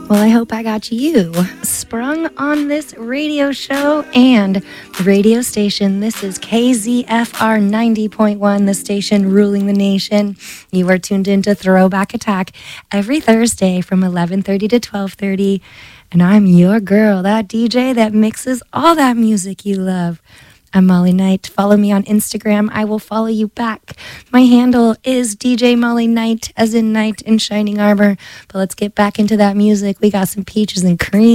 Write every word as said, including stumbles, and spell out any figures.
Well, I hope I got you sprung on this radio show and radio station. This is K Z F R ninety point one, the station ruling the nation. You are tuned into Throwback Attack every Thursday from eleven thirty to twelve thirty. And I'm your girl, that D J that mixes all that music you love. I'm Molly Knight. Follow me on Instagram. I will follow you back. My handle is D J Molly Knight, as in knight in shining armor. But let's get back into that music. We got some peaches and cream.